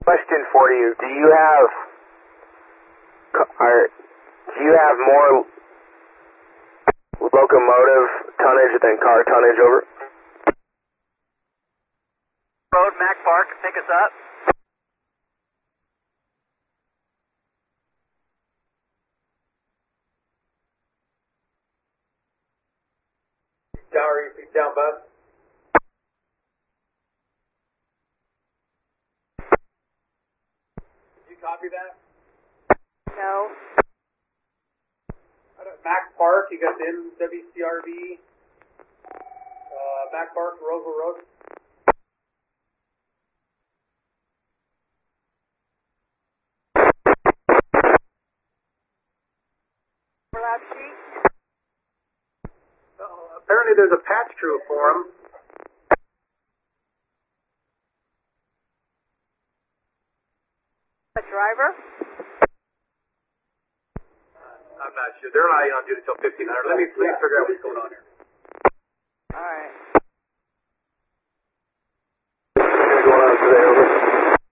Question for you: Do you have more locomotive tonnage than car tonnage? Over. Road, Mac Park, pick us up. Tower, you down, bus. Did you copy that? No. Mac Park, you got the MWCRV. Mac Park, Roseville Road. Overlap sheet. Apparently there's a patch crew for him. A driver? I'm not sure. They're not on duty until 1500. Let me figure out what's going on here. All right.